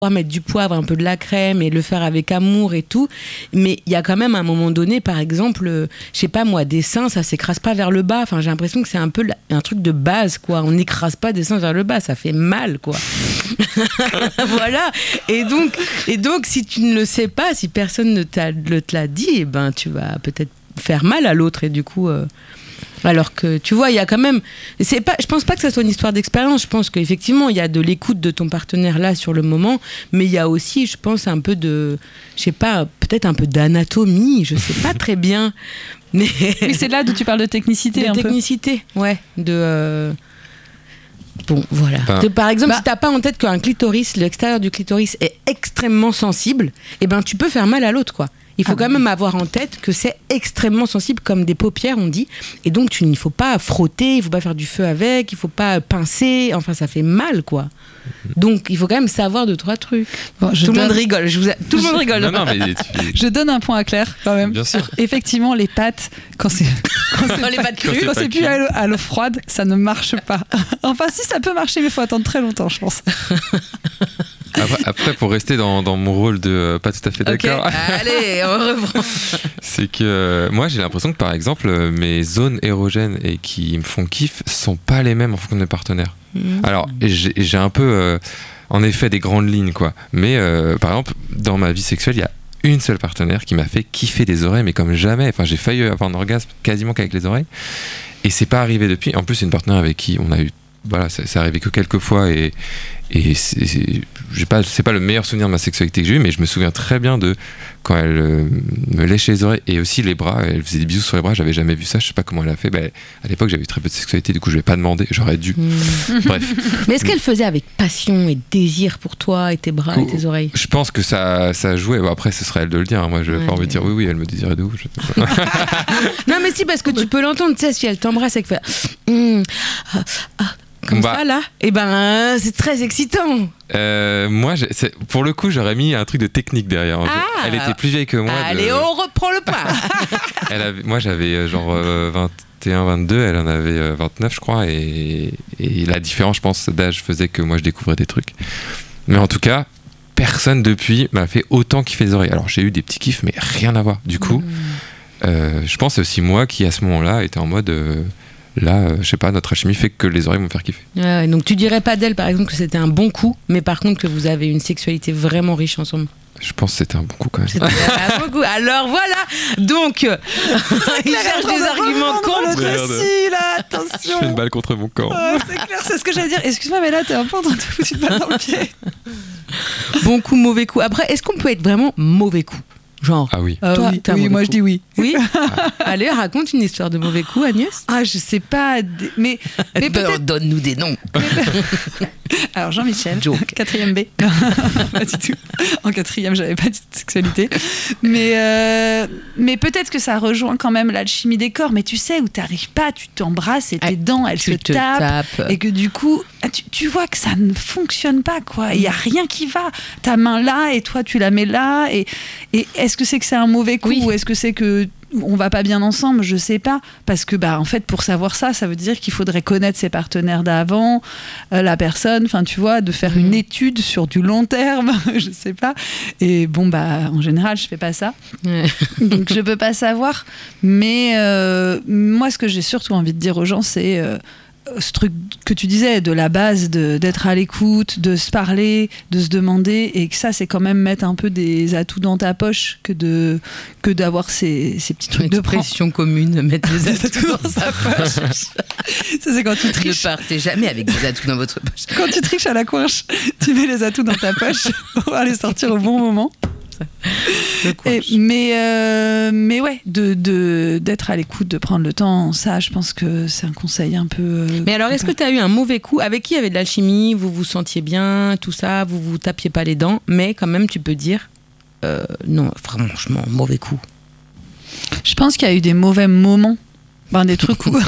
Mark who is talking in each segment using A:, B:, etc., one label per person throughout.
A: mettre du poivre, un peu de la crème et le faire avec amour et tout, mais il y a quand même un moment donné, par exemple, je sais pas moi, des seins, ça s'écrase pas vers le bas. Enfin, j'ai l'impression que c'est un peu un truc de base, quoi. On n'écrase pas des seins vers le bas, ça fait mal, quoi. Voilà. Et donc, si tu ne le sais pas, si personne ne te l'a dit, eh ben, tu vas peut-être faire mal à l'autre et du coup. Alors que, tu vois, il y a quand même... je pense pas que ça soit une histoire d'expérience. Je pense qu'effectivement, il y a de l'écoute de ton partenaire là sur le moment, mais il y a aussi, je pense, un peu de... Je sais pas, peut-être un peu d'anatomie, je sais pas très bien. Mais
B: oui, c'est là d'où tu parles de technicité.
A: De technicité, ouais. Bon, voilà. Par exemple, si t'as pas en tête qu'un clitoris, l'extérieur du clitoris est extrêmement sensible, eh ben, tu peux faire mal à l'autre, quoi. Il faut quand même avoir en tête que c'est extrêmement sensible, comme des paupières, on dit. Et donc, il ne faut pas frotter, il ne faut pas faire du feu avec, il ne faut pas pincer. Enfin, ça fait mal, quoi. Donc, il faut quand même savoir 2-3 trucs. Bon, tout le monde rigole. Tout le monde rigole.
C: Non, mais
B: je donne un point à Claire, quand même.
C: Bien sûr.
B: Effectivement, les pâtes, quand c'est
A: les pâtes crues,
B: quand c'est plus à l'eau froide, ça ne marche pas. Enfin, si, ça peut marcher, mais il faut attendre très longtemps, je pense.
C: Après, pour rester dans mon rôle de pas tout à fait d'accord.
A: Okay. Allez, on reprend.
C: C'est que moi, j'ai l'impression que par exemple, mes zones érogènes et qui me font kiff sont pas les mêmes en fonction de mes partenaires. Alors, j'ai un peu, en effet, des grandes lignes, quoi. Mais par exemple, dans ma vie sexuelle, il y a une seule partenaire qui m'a fait kiffer des oreilles, mais comme jamais. Enfin, j'ai failli avoir un orgasme quasiment qu'avec les oreilles. Et c'est pas arrivé depuis. En plus, c'est une partenaire avec qui on a eu. Voilà, c'est arrivé que quelques fois et c'est pas le meilleur souvenir de ma sexualité que j'ai eu, mais je me souviens très bien de quand elle me léchait les oreilles et aussi les bras, elle faisait des bisous sur les bras, j'avais jamais vu ça, je sais pas comment elle a fait. À l'époque j'avais eu très peu de sexualité, du coup je vais pas demander, j'aurais dû. Bref.
A: Mais est-ce qu'elle faisait avec passion et désir pour toi et tes bras et tes oreilles?
C: Je pense que ça jouait. Bon, après ce serait elle de le dire, hein. Moi je n'ai pas envie de dire oui elle me désirait de ouf.
A: Non mais si, parce que tu peux l'entendre, tu sais, si elle t'embrasse et que comme ça là, et ben c'est très excitant.
C: Moi, pour le coup, j'aurais mis un truc de technique derrière. Elle était plus vieille que moi.
A: Allez, on reprend le point.
C: Moi, j'avais genre 21, 22, elle en avait 29, je crois, et la différence, je pense, d'âge faisait que moi, je découvrais des trucs. Mais en tout cas, personne depuis m'a fait autant kiffer les oreilles. Alors, j'ai eu des petits kiffs, mais rien à voir. Du coup, je pense que c'est aussi moi qui, à ce moment-là, était en mode... Là, je sais pas, notre alchimie fait que les oreilles vont me faire kiffer.
A: Ouais, donc tu dirais pas d'elle, par exemple, que c'était un bon coup, mais par contre que vous avez une sexualité vraiment riche ensemble.
C: Je pense que c'était un bon coup quand même.
A: C'était un bon coup. Alors voilà, donc il cherche des arguments contre.
B: Là, attention.
C: Je fais une balle contre mon corps.
B: C'est clair, c'est ce que j'allais dire. Excuse-moi, mais là t'es un peu en train de te foutre une balle dans le pied.
A: Bon coup, mauvais coup. Après, est-ce qu'on peut être vraiment mauvais coup? Genre.
C: Ah oui.
A: Toi,
B: oui, moi je dis oui.
A: Oui. Allez, raconte une histoire de mauvais coup, Agnès.
B: Ah, je sais pas, mais peut-être...
A: Donne-nous des noms.
B: Alors Jean-Michel, 4e B. Pas du tout. En 4e, j'avais pas de sexualité. Mais peut-être que ça rejoint quand même l'alchimie des corps. Mais tu sais, où t'arrives pas, tu t'embrasses et tes dents, elles se tapent. Et que du coup, tu vois que ça ne fonctionne pas, quoi. Il y a rien qui va. Ta main là et toi, tu la mets là. Et est-ce que c'est un mauvais coup ou est-ce que c'est que on va pas bien ensemble? Je sais pas, parce que en fait, pour savoir ça veut dire qu'il faudrait connaître ses partenaires d'avant, la personne, enfin tu vois, de faire une étude sur du long terme. Je sais pas. Et bon en général je fais pas ça, donc je peux pas savoir. Mais moi ce que j'ai surtout envie de dire aux gens, c'est ce truc que tu disais, de la base, d'être à l'écoute, de se parler, de se demander, et que ça c'est quand même mettre un peu des atouts dans ta poche que d'avoir ces petits trucs de
A: pression commune, mettre des atouts dans sa poche.
B: Ça c'est quand tu triches.
A: Ne partez jamais avec des atouts dans votre poche.
B: Quand tu triches à la coinche, tu mets les atouts dans ta poche pour aller sortir au bon moment. Mais ouais, d'être à l'écoute, de prendre le temps, ça je pense que c'est un conseil un peu...
A: Mais alors est-ce que tu as eu un mauvais coup? Avec qui il y avait de l'alchimie, vous vous sentiez bien, tout ça, vous vous tapiez pas les dents, mais quand même tu peux dire non, franchement, mauvais coup.
B: Je pense qu'il y a eu des mauvais moments. Des trucs où...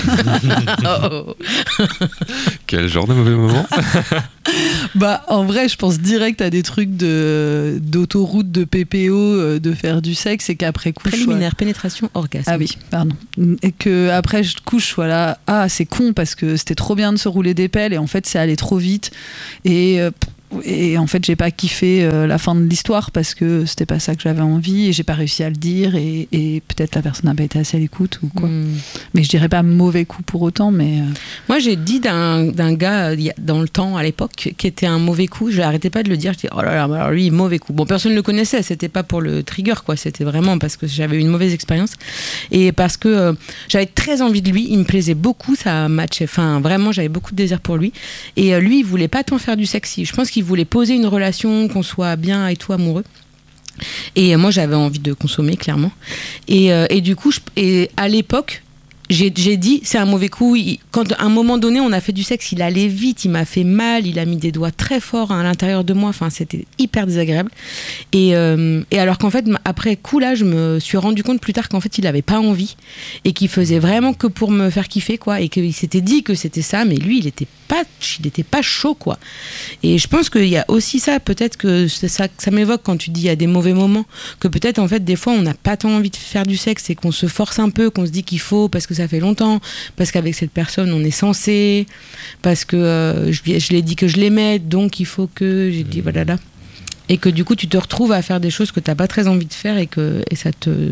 C: Quel genre de mauvais moment?
B: En vrai, je pense direct à des trucs d'autoroute, de PPO, de faire du sexe, et qu'après coup...
A: Préliminaire, pénétration, orgasme.
B: Ah oui, pardon. Et qu'après, je couche, voilà. Ah, c'est con, parce que c'était trop bien de se rouler des pelles, et en fait, c'est allé trop vite. Et... Et en fait, j'ai pas kiffé la fin de l'histoire parce que c'était pas ça que j'avais envie et j'ai pas réussi à le dire et peut-être la personne n'a pas été assez à l'écoute ou quoi. Mais je dirais pas mauvais coup pour autant, mais...
A: Moi, j'ai dit d'un gars dans le temps, à l'époque, qui était un mauvais coup. Je n'arrêtais pas de le dire. Je dis, oh là là, alors lui, mauvais coup. Bon, personne ne le connaissait. C'était pas pour le trigger, quoi. C'était vraiment parce que j'avais eu une mauvaise expérience et parce que j'avais très envie de lui. Il me plaisait beaucoup, ça matchait. Enfin, vraiment, j'avais beaucoup de désir pour lui. Et lui, il voulait pas tant faire du sexy. Je pense qu'il voulait poser une relation, qu'on soit bien et tout amoureux. Et moi, j'avais envie de consommer, clairement. Et du coup, à l'époque, j'ai dit, c'est un mauvais coup. Quand à un moment donné, on a fait du sexe, il allait vite, il m'a fait mal, il a mis des doigts très forts à l'intérieur de moi. Enfin, c'était hyper désagréable. Et alors qu'en fait, après coup, là, je me suis rendu compte plus tard qu'en fait, il avait pas envie et qu'il faisait vraiment que pour me faire kiffer, quoi. Et qu'il s'était dit que c'était ça, mais lui, il était pas chaud, quoi. Et je pense qu'il y a aussi ça, peut-être que ça m'évoque quand tu dis il y a des mauvais moments, que peut-être en fait des fois on n'a pas tant envie de faire du sexe et qu'on se force un peu, qu'on se dit qu'il faut parce que ça fait longtemps, parce qu'avec cette personne on est censé, parce que je l'ai dit que je l'aimais, donc il faut que j'ai dit voilà là. Et que du coup tu te retrouves à faire des choses que t'as pas très envie de faire et ça te...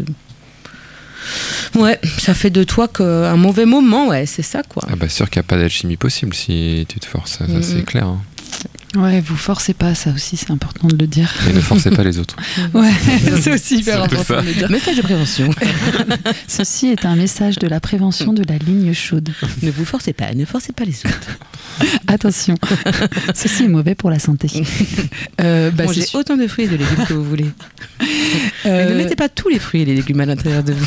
A: Ouais, ça fait de toi un mauvais moment, ouais, c'est ça, quoi.
C: Ah bah sûr qu'il n'y a pas d'alchimie possible si tu te forces, ça c'est clair. Hein.
B: Ouais, vous forcez pas, ça aussi c'est important de le dire.
C: Et ne forcez pas les autres.
B: Ouais, c'est aussi hyper important de le dire.
A: Message de prévention.
B: Ceci est un message de la prévention de la ligne chaude.
A: Ne vous forcez pas, ne forcez pas les autres.
B: Attention, ceci est mauvais pour la santé.
A: Mangez autant de fruits et de légumes que vous voulez. Mais ne mettez pas tous les fruits et les légumes à l'intérieur de vous.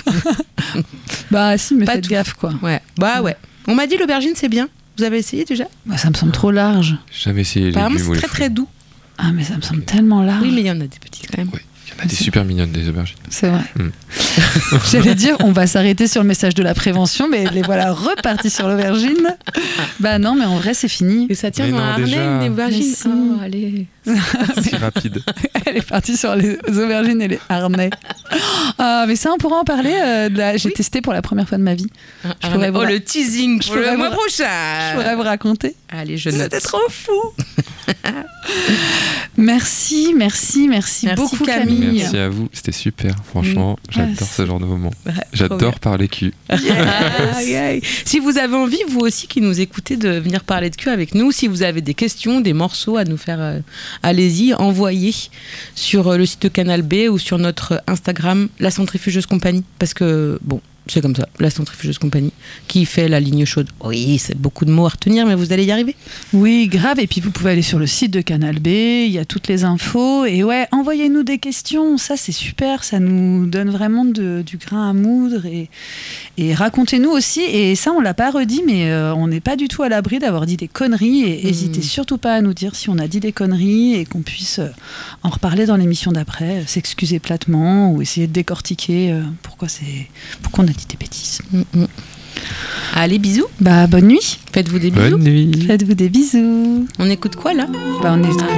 B: Bah si, mais
A: pas
B: faites
A: tout.
B: gaffe, quoi.
A: Ouais. Bah ouais. On m'a dit l'aubergine c'est bien. Vous avez essayé déjà?
B: Bah, ça me semble trop large.
C: Jamais essayé les
A: apparemment
C: légumes.
A: C'est très doux.
B: Ah mais ça me semble tellement large.
A: Oui, mais il y en a des petites quand même.
C: Oui, il y en a des super mignonnes des aubergines.
B: C'est vrai. J'allais dire, on va s'arrêter sur le message de la prévention, mais les voilà repartis sur l'aubergine. Bah non, mais en vrai c'est fini.
A: Et ça tient dans un harnais, une aubergine.
B: Si.
A: Oh, allez.
C: C'est rapide.
B: Elle est partie sur les aubergines et les harnais. Ah, mais ça, on pourra en parler. J'ai testé pour la première fois de ma vie.
A: Le teasing pour le mois prochain.
B: Je pourrais vous raconter.
A: Allez, je note.
B: C'était trop fou. Merci beaucoup Camille.
C: Merci à vous, c'était super. Franchement, j'adore ce genre de moment. J'adore parler cul.
A: Si vous avez envie, vous aussi qui nous écoutez, de venir parler de cul avec nous, si vous avez des questions, des morceaux à nous faire, allez-y, envoyez sur le site de Canal B ou sur notre Instagram, La Centrifugeuse Compagnie. Parce que, bon, c'est comme ça, La Centrifugeuse Compagnie, qui fait la ligne chaude. Oui, c'est beaucoup de mots à retenir, mais vous allez y arriver.
B: Oui, grave. Et puis vous pouvez aller sur le site de Canal B, il y a toutes les infos. Et ouais, envoyez-nous des questions, ça c'est super, ça nous donne vraiment du grain à moudre. Et racontez-nous aussi, et ça on l'a pas redit, mais on n'est pas du tout à l'abri d'avoir dit des conneries. Et n'hésitez surtout pas à nous dire si on a dit des conneries et qu'on puisse en reparler dans l'émission d'après, s'excuser platement ou essayer de décortiquer pourquoi on a dit des bêtises.
A: Allez, bisous.
B: Bah, bonne nuit.
A: Faites-vous des bisous.
C: Bonne nuit.
B: Faites-vous des bisous.
A: On écoute quoi là?
B: Bah, on est